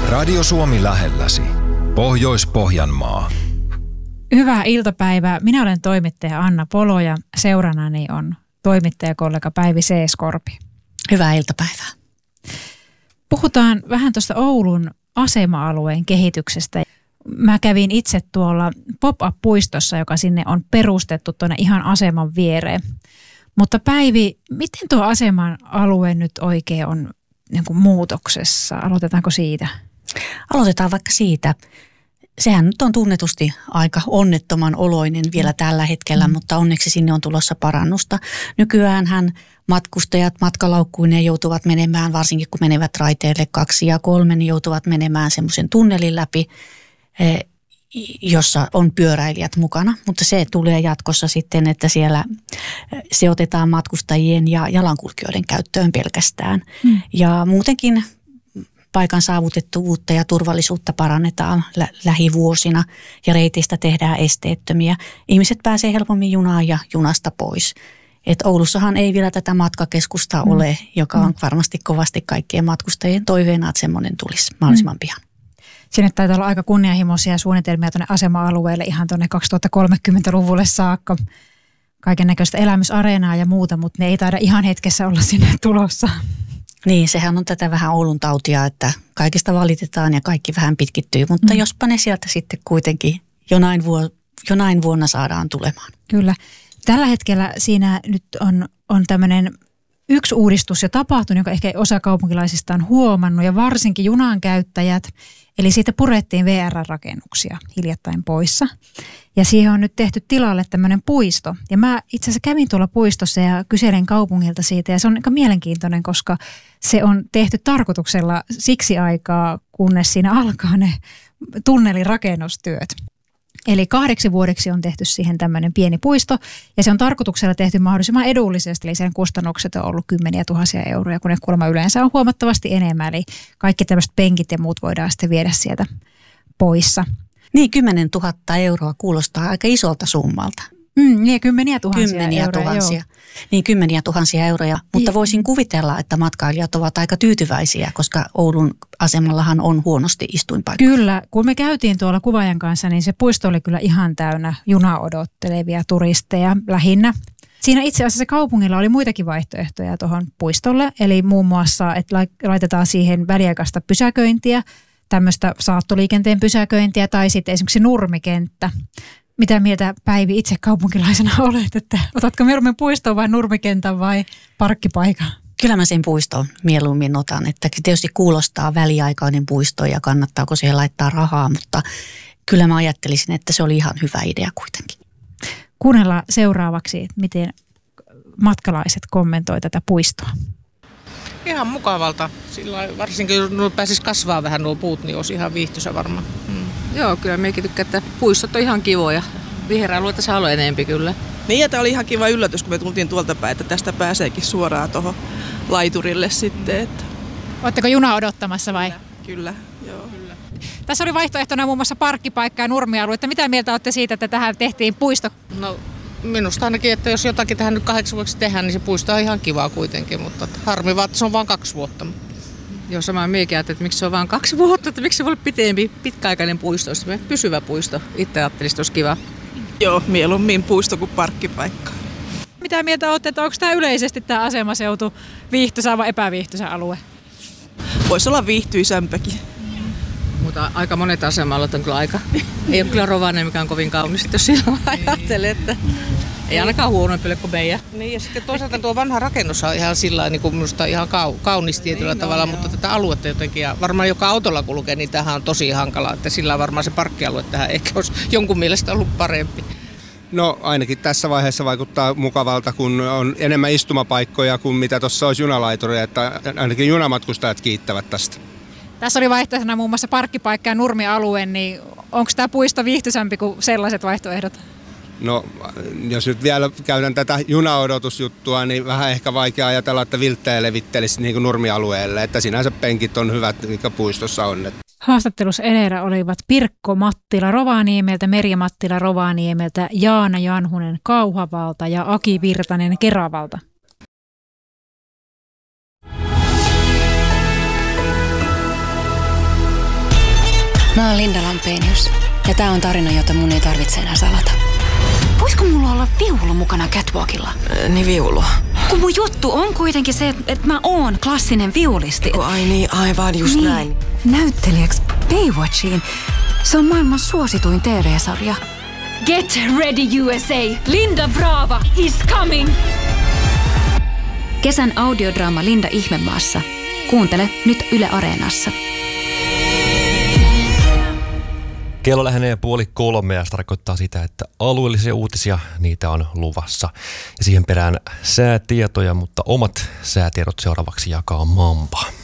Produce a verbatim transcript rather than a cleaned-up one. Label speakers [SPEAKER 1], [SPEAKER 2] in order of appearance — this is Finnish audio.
[SPEAKER 1] Radio Suomi lähelläsi. Pohjois-Pohjanmaa.
[SPEAKER 2] Hyvää iltapäivää. Minä olen toimittaja Anna Polo ja seurannani on toimittajakollega Päivi Seeskorpi.
[SPEAKER 3] Hyvää iltapäivää.
[SPEAKER 2] Puhutaan vähän tuosta Oulun asema-alueen kehityksestä. Mä kävin itse tuolla pop-up-puistossa, joka sinne on perustettu tuonne ihan aseman viereen. Mutta Päivi, miten tuo aseman alue nyt oikein on niin kuin muutoksessa? Aloitetaanko siitä?
[SPEAKER 3] Aloitetaan vaikka siitä. Sehän nyt on tunnetusti aika onnettoman oloinen vielä tällä hetkellä, mm. mutta onneksi sinne on tulossa parannusta. Nykyäänhän matkustajat matkalaukkuineen joutuvat menemään, varsinkin kun menevät raiteille kaksi ja kolme, niin joutuvat menemään semmoisen tunnelin läpi, jossa on pyöräilijät mukana. Mutta se tulee jatkossa sitten, että siellä se otetaan matkustajien ja jalankulkijoiden käyttöön pelkästään. Mm. Ja muutenkin paikan saavutettavuutta ja turvallisuutta parannetaan lä- lähivuosina ja reitistä tehdään esteettömiä. Ihmiset pääsee helpommin junaan ja junasta pois. Et Oulussahan ei vielä tätä matkakeskusta mm. ole, joka on varmasti kovasti kaikkien matkustajien toiveena, että semmoinen tulisi mahdollisimman pian.
[SPEAKER 2] Sinne taitaa olla aika kunnianhimoisia suunnitelmia tuonne asema-alueelle ihan tuonne kaksituhattakolmekymmentäluvulle saakka. Kaiken näköistä elämysareenaa ja muuta, mutta ne ei taida ihan hetkessä olla sinne tulossa.
[SPEAKER 3] Niin, sehän on tätä vähän Oulun tautia, että kaikista valitetaan ja kaikki vähän pitkittyy, mutta mm. jospa ne sieltä sitten kuitenkin jonain, vuo, jonain vuonna saadaan tulemaan.
[SPEAKER 2] Kyllä. Tällä hetkellä siinä nyt on, on tämmöinen yksi uudistus jo tapahtunut, joka ehkä osa kaupunkilaisista on huomannut ja varsinkin junan käyttäjät. Eli siitä purettiin V R-rakennuksia hiljattain poissa ja siihen on nyt tehty tilalle tämmöinen puisto. Ja mä itse asiassa kävin tuolla puistossa ja kyselin kaupungilta siitä ja se on aika mielenkiintoinen, koska se on tehty tarkoituksella siksi aikaa, kunnes siinä alkaa ne tunnelirakennustyöt. Eli kahdeksi vuodeksi on tehty siihen tämmöinen pieni puisto ja se on tarkoituksella tehty mahdollisimman edullisesti, eli sen kustannukset on ollut kymmeniä tuhansia euroja, kun ne kuulemma yleensä on huomattavasti enemmän, eli kaikki tämmöiset penkit ja muut voidaan sitten viedä sieltä poissa.
[SPEAKER 3] Niin, kymmenen tuhatta euroa kuulostaa aika isolta summalta.
[SPEAKER 2] Mm, niin, kymmeniä tuhansia
[SPEAKER 3] kymmeniä
[SPEAKER 2] euroja,
[SPEAKER 3] tuhansia.
[SPEAKER 2] Joo.
[SPEAKER 3] Niin, kymmeniä tuhansia euroja, mutta niin. Voisin kuvitella, että matkailijat ovat aika tyytyväisiä, koska Oulun asemallahan on huonosti istuinpaikkoja.
[SPEAKER 2] Kyllä, kun me käytiin tuolla kuvaajan kanssa, niin se puisto oli kyllä ihan täynnä junaa odottelevia turisteja lähinnä. Siinä itse asiassa kaupungilla oli muitakin vaihtoehtoja tuohon puistolle, eli muun muassa, että laitetaan siihen väliaikaista pysäköintiä, tämmöistä saattoliikenteen pysäköintiä tai sitten esimerkiksi nurmikenttä. Mitä mieltä Päivi itse kaupunkilaisena olet, että otatko mieluummin puistoon vai nurmikentän vai parkkipaikan?
[SPEAKER 3] Kyllä mä sen puiston mieluummin otan, että tietysti kuulostaa väliaikainen puisto ja kannattaako siihen laittaa rahaa, mutta kyllä mä ajattelisin, että se oli ihan hyvä idea kuitenkin.
[SPEAKER 2] Kuunnellaan seuraavaksi, miten matkalaiset kommentoi tätä puistoa.
[SPEAKER 4] Ihan mukavalta, sillä varsinkin jos pääsisi kasvaa vähän nuo puut, niin olisi ihan viihtyisä varmaan. Mm.
[SPEAKER 5] Joo, kyllä mekin tykkää, että puistot on ihan kivoja. Vihreä alueita saa olla enemmän kyllä.
[SPEAKER 6] Niin ja tämä oli ihan kiva yllätys, kun me tultiin tuolta päin, että tästä pääseekin suoraan tuohon laiturille sitten. Että...
[SPEAKER 2] Oletteko junaa odottamassa vai?
[SPEAKER 6] Kyllä, kyllä, joo.
[SPEAKER 2] Kyllä. Tässä oli vaihtoehtona muun muassa parkkipaikka ja nurmialue. Mitä mieltä olette siitä, että tähän tehtiin puisto?
[SPEAKER 4] No minusta ainakin, että jos jotakin tähän nyt kahdeksan vuodeksi tehdään, niin se puisto on ihan kivaa kuitenkin, mutta harmi vaan, että se on vain kaksi vuotta.
[SPEAKER 5] Joo, samaan miekin että miksi se on vain kaksi vuotta, että miksi se voi olla pitempi, pitkäaikainen puisto, pysyvä puisto. Itse ajattelin, että olisi kiva.
[SPEAKER 6] Joo, mieluummin puisto kuin parkkipaikka.
[SPEAKER 2] Mitä mieltä olette, että onko tämä yleisesti tämä asemaseutu viihtyisä vai epäviihtyisä alue?
[SPEAKER 6] Voisi olla viihtyisämpäkin.
[SPEAKER 5] Mutta aika monet asemalot on kyllä aika. Ei ole kyllä Rovaniemi, mikä on kovin kaunis, jos silloin ajattelee, että ei ainakaan huonompi kuin meidän.
[SPEAKER 4] Niin ja sitten toisaalta tuo vanha rakennus on ihan sillä niin kuin minusta ihan kau, kaunis tietyllä niin, tavalla, no, mutta joo. Tätä aluetta jotenkin, ja varmaan joka autolla kulkee, niin tämähän on tosi hankala, että sillä varmaan se parkkialue tähän ehkä olisi jonkun mielestä ollut parempi.
[SPEAKER 7] No ainakin tässä vaiheessa vaikuttaa mukavalta, kun on enemmän istumapaikkoja kuin mitä tuossa olisi junalaituria, että ainakin junamatkustajat kiittävät tästä.
[SPEAKER 2] Tässä oli vaihtoehtona muun muassa parkkipaikka ja nurmialue, niin onko tämä puisto viihtyisämpi kuin sellaiset vaihtoehdot?
[SPEAKER 7] No, jos nyt vielä käydään tätä junaodotusjuttua, niin vähän ehkä vaikea ajatella, että vilttejä levittelisi niin kuin nurmialueelle, että sinänsä penkit on hyvät, mikä puistossa on.
[SPEAKER 2] Haastattelussa edellä olivat Pirkko Mattila Rovaniemeltä, Merja Mattila Rovaniemeltä, Jaana Janhunen Kauhavalta ja Aki Virtanen Keravalta.
[SPEAKER 8] Mä oon Linda Lampenius ja tää on tarina, jota mun ei tarvitse enää salata.
[SPEAKER 9] Voisiko mulla olla viulu mukana catwalkilla?
[SPEAKER 8] Äh, niin viulu.
[SPEAKER 9] Kun mun juttu on kuitenkin se, että mä oon klassinen viulisti.
[SPEAKER 8] Ai niin, aivan just
[SPEAKER 9] niin.
[SPEAKER 8] näin.
[SPEAKER 9] Näyttelijäksi Baywatchiin. Se on maailman suosituin T V-sarja. Get ready U S A! Linda Brava is coming!
[SPEAKER 10] Kesän audiodraama Linda Ihmemaassa. Kuuntele nyt Yle Areenassa.
[SPEAKER 11] Kello lähenee puoli kolme ja se tarkoittaa sitä, että alueellisia uutisia, niitä on luvassa. Ja siihen perään säätietoja, mutta omat säätiedot seuraavaksi jakaa Mamba.